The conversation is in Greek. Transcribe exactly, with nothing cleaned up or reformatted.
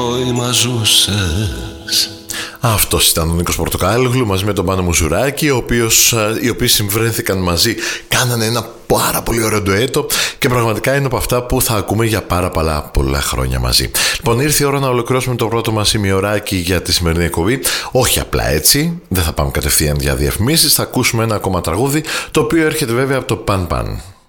Αυτός ήταν ο Νίκος Πορτοκάλογλου μαζί με τον Πάνο Μουζουράκη, ο οποίος, οι οποίοι συμφρένθηκαν μαζί, κάνανε ένα πάρα πολύ ωραίο ντουέτο και πραγματικά είναι από αυτά που θα ακούμε για πάρα πολλά πολλά χρόνια μαζί. Λοιπόν, ήρθε η ώρα να ολοκληρώσουμε το πρώτο μας ημιωράκι για τη σημερινή εκπομπή. Όχι απλά έτσι, δεν θα πάμε κατευθείαν για διαφημίσεις, θα ακούσουμε ένα ακόμα τραγούδι, το οποίο έρχεται βέβαια από το Παν Παν.